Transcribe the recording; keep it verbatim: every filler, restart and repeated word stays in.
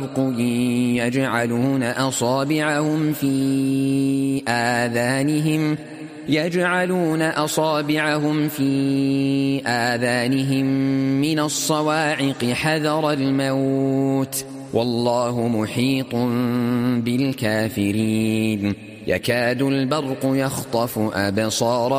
يجعلون أصابعهم في آذانهم يجعلون أصابعهم في آذانهم من الصواعق حذر الموت والله محيط بالكافرين يكاد البرق يخطف أبصارهم